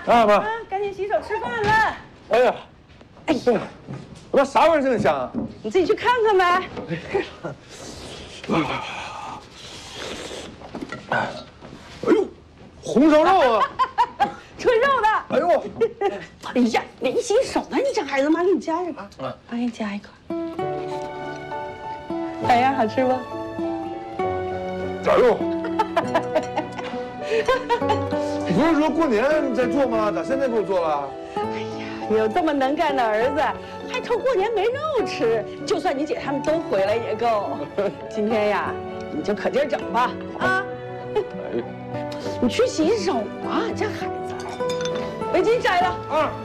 啊妈， 赶紧洗手吃饭了。 哎呀，哎呀，我这啥味儿这么香啊？ 你自己去看看呗。 哎呦，红烧肉啊！ 纯肉的。 哎呦， 哎呀，没洗手呢，你这孩子，妈给你加一块，妈给你加一块。咋样，好吃不？ 哎呦，你不是说过年再做吗？咋现在给我做了？ 哎呀，有这么能干的儿子，还愁过年没肉吃？就算你姐他们都回来也够。今天呀，你就可劲儿整吧，啊！ 哎， 你去洗手吧，这孩子。围巾摘了啊。